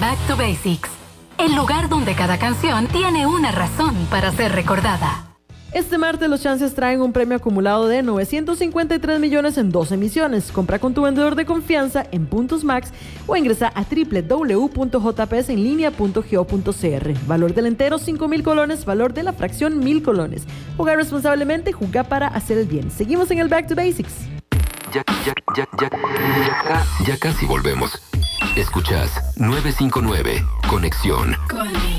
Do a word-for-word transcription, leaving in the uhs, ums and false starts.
Back to Basics, el lugar donde cada canción tiene una razón para ser recordada. Este martes los chances traen un premio acumulado de novecientos cincuenta y tres millones en dos emisiones. Compra con tu vendedor de confianza en Puntos Max o ingresa a doble u doble u doble u punto j p s en línea punto go punto c r. Valor del entero cinco mil colones, valor de la fracción mil colones. Jugar responsablemente, jugar para hacer el bien. Seguimos en el Back to Basics. Ya, ya, ya, ya, ya, ya casi volvemos. Escuchas nueve cinco nueve, Conexión.